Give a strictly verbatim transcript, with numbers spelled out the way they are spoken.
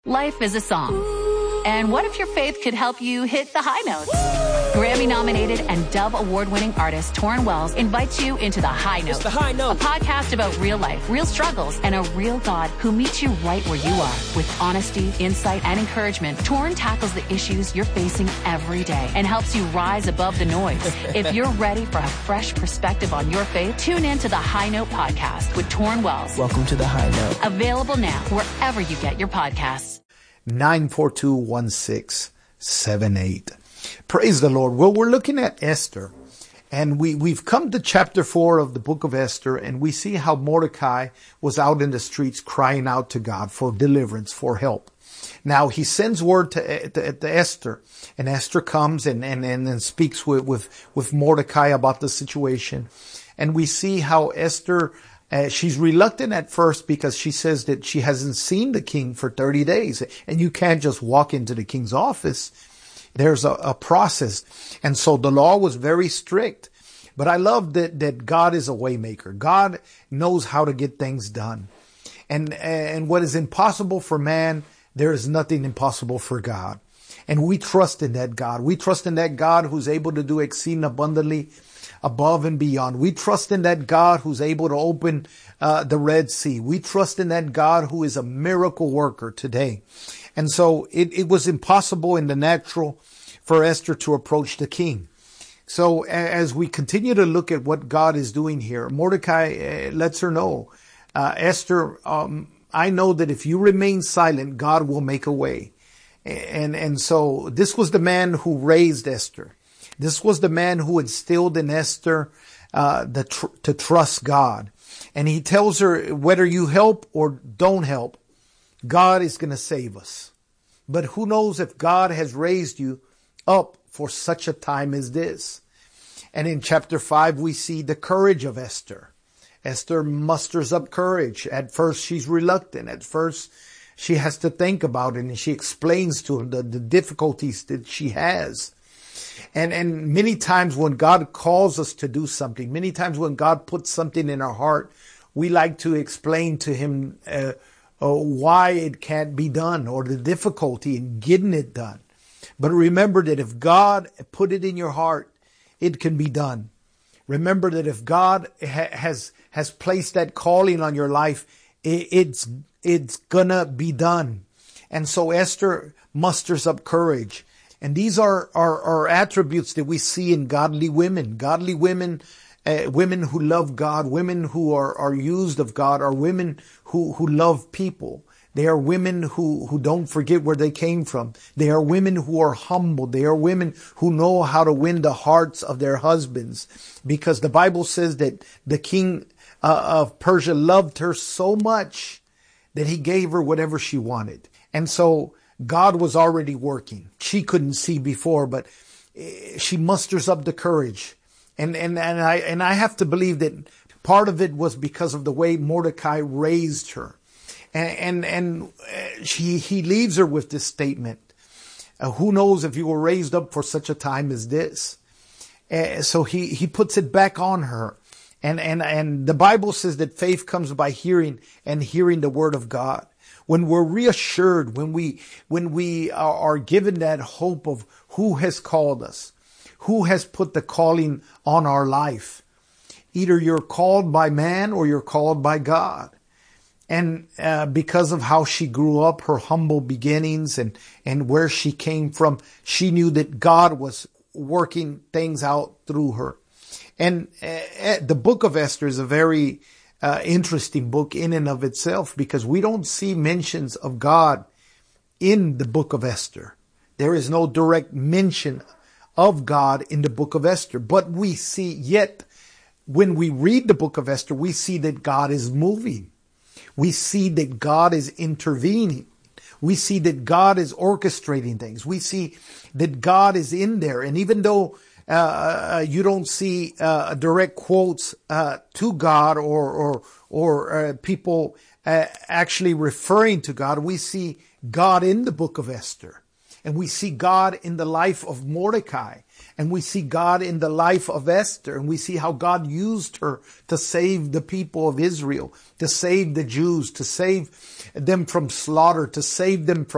Life is a song. And what if your faith could help you hit the high notes? Grammy-nominated and Dove Award-winning artist Torrin Wells invites you into The High Note. It's The High Note. A podcast about real life, real struggles, and a real God who meets you right where you are. With honesty, insight, and encouragement, Torrin tackles the issues you're facing every day and helps you rise above the noise. If you're ready for a fresh perspective on your faith, tune in to The High Note podcast with Torrin Wells. Welcome to The High Note. Available now wherever you get your podcasts. nine four two, one six seven eight. Praise the Lord. Well, we're looking at Esther, and we, we've come to chapter four of the book of Esther, and we see how Mordecai was out in the streets crying out to God for deliverance, for help. Now, he sends word to, to, to Esther, and Esther comes and, and, and, and speaks with, with, with Mordecai about the situation. And we see how Esther, Uh, she's reluctant at first because she says that she hasn't seen the king for thirty days. And you can't just walk into the king's office. There's a, a process. And so the law was very strict. But I love that, that God is a waymaker. God knows how to get things done. And, and what is impossible for man, there is nothing impossible for God. And we trust in that God. We trust in that God who's able to do exceeding abundantly above and beyond. We trust in that God who's able to open uh, the Red Sea. We trust in that God who is a miracle worker today. And so it, it was impossible in the natural for Esther to approach the king. So as we continue to look at what God is doing here, Mordecai uh, lets her know, uh, Esther, um, I know that if you remain silent, God will make a way. And, and so this was the man who raised Esther. This was the man who instilled in Esther uh, the tr- to trust God. And he tells her, whether you help or don't help, God is going to save us. But who knows if God has raised you up for such a time as this. And in chapter five, we see the courage of Esther. Esther musters up courage. At first, she's reluctant. At first, she has to think about it, and she explains to him the, the difficulties that she has. And, and many times when God calls us to do something, many times when God puts something in our heart, we like to explain to him uh, uh, why it can't be done or the difficulty in getting it done. But remember that if God put it in your heart, it can be done. Remember that if God ha- has has placed that calling on your life, it, it's it's gonna be done. And so Esther musters up courage. And these are, are, are attributes that we see in godly women. Godly women, uh, women who love God, women who are, are used of God, are women who, who love people. They are women who, who don't forget where they came from. They are women who are humble. They are women who know how to win the hearts of their husbands. Because the Bible says that the king uh, of Persia loved her so much that he gave her whatever she wanted. And so God was already working. She couldn't see before, but she musters up the courage. And, and, and I, and I have to believe that part of it was because of the way Mordecai raised her. And, and, and she, he leaves her with this statement. Uh, who knows if you were raised up for such a time as this? Uh, so he, he puts it back on her. And, and, and the Bible says that faith comes by hearing, and hearing the word of God. When we're reassured, when we, when we are, are given that hope of who has called us, who has put the calling on our life. Either you're called by man or you're called by God. And uh, because of how she grew up, her humble beginnings and, and where she came from, she knew that God was working things out through her. And uh, the book of Esther is a very Uh, interesting book in and of itself, because we don't see mentions of God in the book of Esther. There is no direct mention of God in the book of Esther, but we see, yet when we read the book of Esther, we see that God is moving. We see that God is intervening. We see that God is orchestrating things. We see that God is in there. And even though Uh, you don't see uh, direct quotes uh, to God or or or uh, people uh, actually referring to God. We see God in the book of Esther, and we see God in the life of Mordecai, and we see God in the life of Esther, and we see how God used her to save the people of Israel, to save the Jews, to save them from slaughter, to save them from